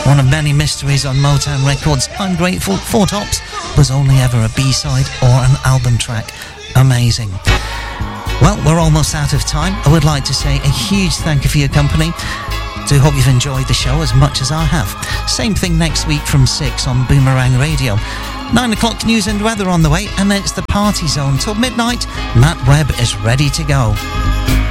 One of many mysteries on Motown Records. I'm grateful. Four Tops was only ever a B-side or an album track. Amazing. Well, we're almost out of time. I would like to say a huge thank you for your company. Do hope you've enjoyed the show as much as I have. Same thing next week from 6 on Boomerang Radio. 9 o'clock news and weather on the way, and then it's the Party Zone till midnight. Matt Webb is ready to go.